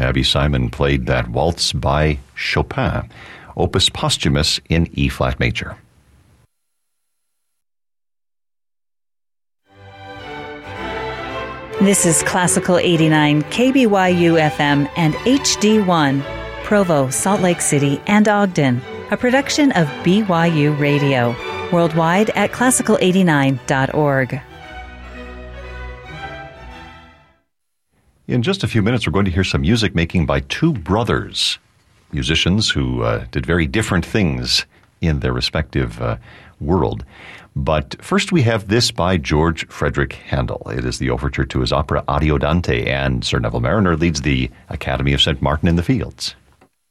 Abby Simon played that waltz by Chopin, opus posthumous in E-flat major. This is Classical 89, KBYU FM and HD1, Provo, Salt Lake City, and Ogden, a production of BYU Radio, worldwide at classical89.org. In just a few minutes, we're going to hear some music making by two brothers, musicians who did very different things in their respective world. But first we have this by George Frederick Handel. It is the overture to his opera Adiodante, and Sir Neville Marriner leads the Academy of St. Martin in the Fields.